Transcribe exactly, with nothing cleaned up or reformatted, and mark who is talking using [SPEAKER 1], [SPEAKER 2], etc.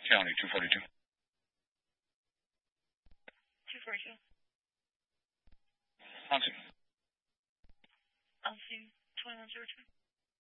[SPEAKER 1] County, two forty-two.
[SPEAKER 2] two forty-two.
[SPEAKER 1] On scene.
[SPEAKER 2] On scene, twenty-one zero two.